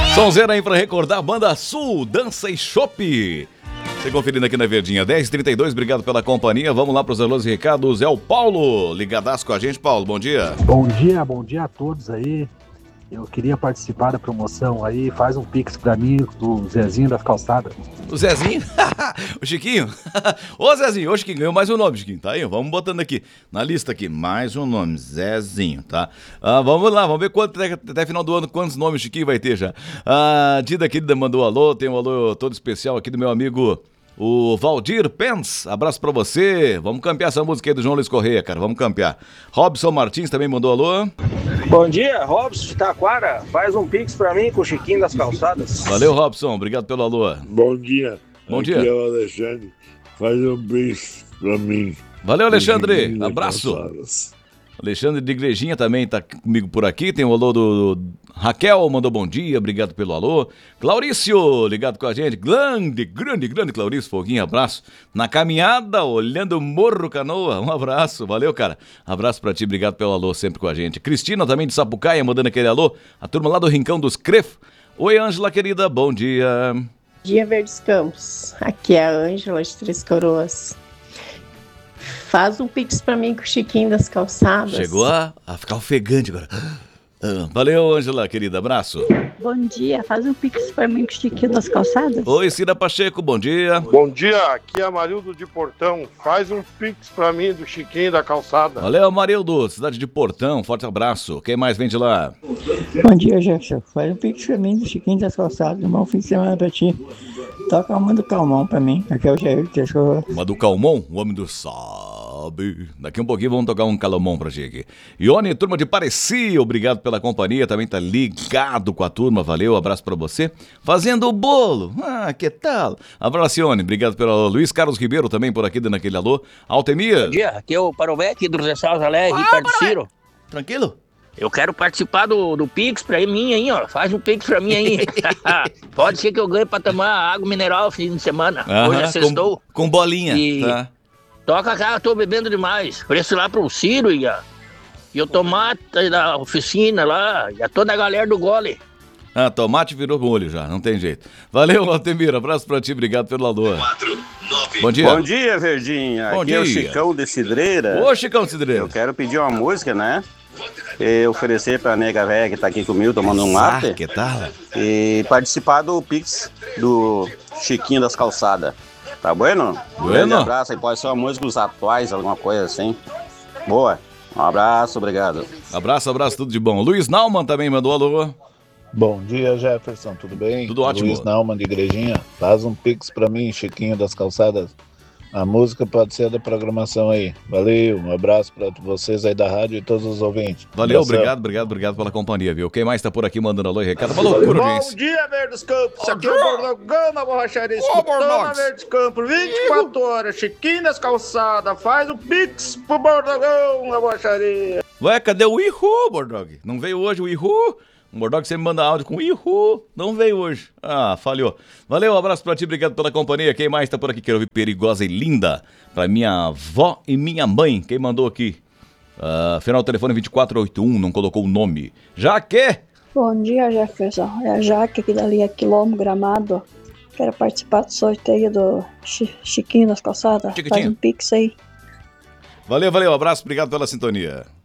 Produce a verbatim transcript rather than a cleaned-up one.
Sonzeira aí pra recordar a banda Sul, Dança e Chopp. Você conferindo aqui na Verdinha, dez e trinta e dois, obrigado pela companhia. Vamos lá para os alôs e recados. É o Paulo, ligadaço com a gente. Paulo, bom dia. Bom dia, bom dia a todos aí. Eu queria participar da promoção aí. Faz um pix pra mim do Zezinho das Calçadas. O Zezinho? O Chiquinho? Ô Zezinho, ô Chiquinho, ganhou mais um nome, Chiquinho. Tá aí, vamos botando aqui na lista aqui. Mais um nome, Zezinho, tá? Ah, vamos lá, vamos ver quanto, até, até final do ano quantos nomes o Chiquinho vai ter já. A Dida aqui mandou um alô, tem um alô todo especial aqui do meu amigo... O Valdir Pens, abraço pra você. Vamos campear essa música aí do João Luiz Correia, cara. Vamos campear. Robson Martins também mandou alô. Bom dia, Robson de Taquara. Faz um pix pra mim com o Chiquinho das Calçadas. Valeu, Robson. Obrigado pelo alô. Bom dia. Bom Aqui dia. é o Alexandre. Faz um pix pra mim. Valeu, Alexandre. Abraço. Alexandre de Igrejinha também tá comigo por aqui. Tem o alô do, do Raquel, mandou bom dia, obrigado pelo alô. Claurício, ligado com a gente. Grande, grande, grande Claurício, foguinho, abraço. Na caminhada, olhando o Morro Canoa, um abraço, valeu, cara. Abraço pra ti, obrigado pelo alô, sempre com a gente. Cristina também de Sapucaia, mandando aquele alô. A turma lá do Rincão dos Cref. Oi, Ângela, querida, bom dia. Bom dia, Verdes Campos. Aqui é a Ângela de Três Coroas. Faz um pix pra mim com o Chiquinho das Calçadas. Chegou a, a ficar ofegante agora. Ah, valeu, Ângela, querida, abraço. Bom dia, faz um pix pra mim com o Chiquinho das Calçadas. Oi, Cida Pacheco, bom dia. Bom dia, aqui é Amarildo de Portão. Faz um pix pra mim do Chiquinho da Calçada. Valeu, Amarildo, cidade de Portão, forte abraço. Quem mais vem de lá? Bom dia, Jefferson. Faz um pix pra mim do Chiquinho das Calçadas. Um bom fim de semana pra ti. Toca uma do Calmon pra mim. Aqui é o Jair de Três Coroas. Uma do Calmon, o homem do sabe. Daqui um pouquinho vamos tocar um Calomon pra gente aqui. Ione, turma de Pareci, obrigado pela companhia. Também tá ligado com a turma, valeu, abraço pra você. Fazendo o bolo, ah, que tal? Abraço, Ione, obrigado pelo alô. Luiz Carlos Ribeiro também por aqui dando aquele alô. Altemir. Bom dia, aqui é o Parovete do Rosal Zalé, Ricardo Ciro. Tranquilo? Eu quero participar do, do Pix pra mim aí, ó. Faz um Pix pra mim aí. Pode ser que eu ganhe pra tomar água mineral fim de semana. Aham, Hoje é sextou. Com, com bolinha, e tá? Toca cá, eu tô bebendo demais. Preço lá pro Ciro e, a, e o tomate da oficina lá, e a toda a galera do gole. Ah, tomate virou molho já, não tem jeito. Valeu, Altemir, abraço pra ti, obrigado pelo alô. Bom dia. Bom dia, Verdinha. Bom Aqui dia. é o Chicão de Cidreira. Ô, Chicão de Cidreira. Eu quero pedir uma música, né? E oferecer pra nega velha que tá aqui comigo tomando um mate. Ah, que tal? E participar do Pix do Chiquinho das Calçadas. Tá bueno? Um grande Bueno. abraço. Aí pode ser uma música dos atuais, alguma coisa assim. Boa. Um abraço, obrigado. Abraço, abraço, tudo de bom. Luiz Nauman também mandou alô. Bom dia, Jefferson, tudo bem? Tudo ótimo. Luiz Nauman de Igrejinha. Faz um pix pra mim, Chiquinho das Calçadas. A música pode ser da programação aí. Valeu, um abraço pra vocês aí da rádio e todos os ouvintes. Valeu, Abração. obrigado, obrigado, obrigado pela companhia, viu? Quem mais tá por aqui mandando alô e recado? Uma loucura, Bom gente. dia, Verdes Campos. Aqui é o Bordogão na borracharia. Escutando Bordox. a Verdes Campos. vinte e quatro horas. Chiquinho das Calçadas. Faz o pix pro Bordogão na borracharia. Ué, cadê o Ihu, Bordog? Não veio hoje o Ihu? O Bordog sempre manda áudio com Ihu. Não veio hoje. Ah, falhou. Valeu, um abraço pra ti, obrigado pela companhia. Quem mais tá por aqui? Quero ouvir Perigosa e Linda. Pra minha avó e minha mãe. Quem mandou aqui? Ah, final do telefone vinte e quatro oitenta e um, não colocou o nome. Jaque! Bom dia, Jefferson. É a Jaque aqui da linha Quilombo Gramado. Quero participar do sorteio do Chi- Chiquinho das Calçadas. Chiquitinho. Faz um pix aí. Valeu, valeu, abraço, obrigado pela sintonia.